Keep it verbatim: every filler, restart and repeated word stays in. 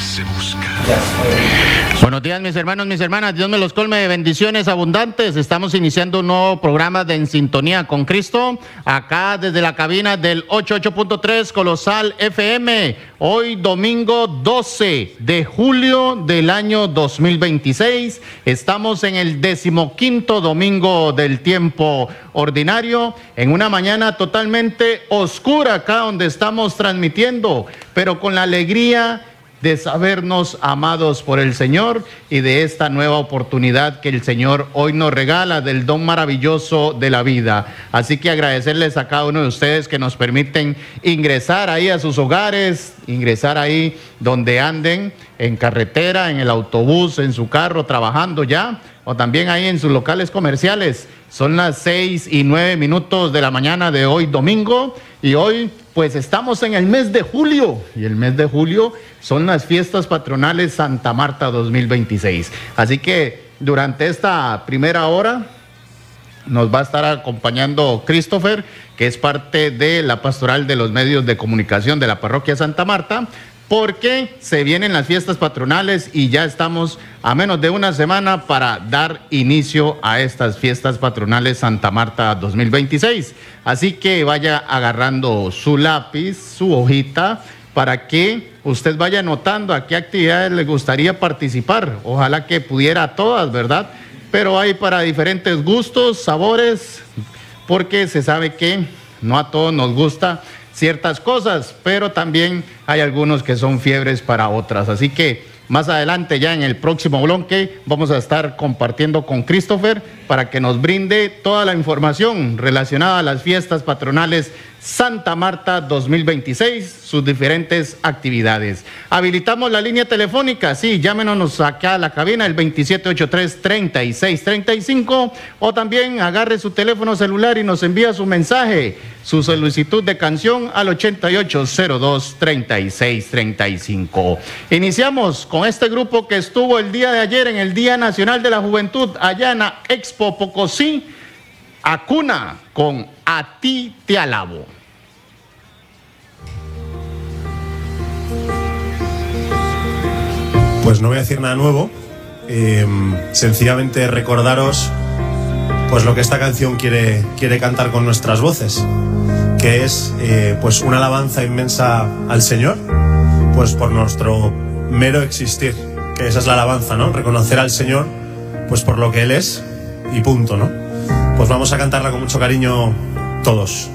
se busca. Buenos días, mis hermanos, mis hermanas. Dios me los colme de bendiciones abundantes. Estamos iniciando un nuevo programa de En Sintonía con Cristo, acá desde la cabina del ochenta y ocho punto tres Colosal F M. Hoy domingo doce de julio del año dos mil veintiséis. Estamos en el decimoquinto domingo del tiempo ordinario, en una mañana totalmente oscura acá donde estamos transmitiendo, pero con la alegría de sabernos amados por el Señor y de esta nueva oportunidad que el Señor hoy nos regala del don maravilloso de la vida. Así que agradecerles a cada uno de ustedes que nos permiten ingresar ahí a sus hogares, ingresar ahí donde anden, en carretera, en el autobús, en su carro, trabajando ya, o también ahí en sus locales comerciales. Son las seis y nueve minutos de la mañana de hoy domingo, y hoy pues estamos en el mes de julio, y el mes de julio son las fiestas patronales Santa Marta dos mil veintiséis. Así que durante esta primera hora nos va a estar acompañando Christopher, que es parte de la pastoral de los medios de comunicación de la parroquia Santa Marta, porque se vienen las fiestas patronales y ya estamos a menos de una semana para dar inicio a estas fiestas patronales Santa Marta dos mil veintiséis. Así que vaya agarrando su lápiz, su hojita, para que usted vaya anotando a qué actividades le gustaría participar. Ojalá que pudiera todas, ¿verdad? Pero hay para diferentes gustos, sabores, porque se sabe que no a todos nos gusta ciertas cosas, pero también hay algunos que son fiebres para otras. Así que más adelante, ya en el próximo bloque, vamos a estar compartiendo con Christopher para que nos brinde toda la información relacionada a las fiestas patronales Santa Marta dos mil veintiséis, sus diferentes actividades. Habilitamos la línea telefónica, sí, llámenos acá a la cabina, el veintisiete ochenta y tres, treinta y seis treinta y cinco, o también agarre su teléfono celular y nos envía su mensaje, su solicitud de canción al ochenta y ocho cero dos, treinta y seis treinta y cinco. Iniciamos con este grupo que estuvo el día de ayer en el Día Nacional de la Juventud, allá en la Expo Pocosí, Acuna, con A Ti Te Alabo. Pues no voy a decir nada nuevo, eh, sencillamente recordaros pues lo que esta canción quiere, quiere cantar con nuestras voces, que es eh, pues una alabanza inmensa al Señor, pues por nuestro mero existir, que esa es la alabanza, ¿no? Reconocer al Señor pues por lo que Él es y punto, ¿no? Pues vamos a cantarla con mucho cariño todos.